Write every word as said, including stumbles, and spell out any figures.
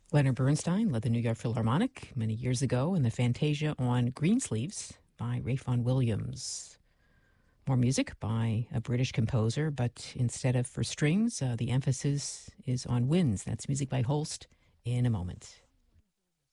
Leonard Bernstein led the New York Philharmonic many years ago in the Fantasia on Greensleeves by Ralph Vaughan Williams. More music by a British composer, but instead of for strings, uh, the emphasis is on winds. That's music by Holst in a moment.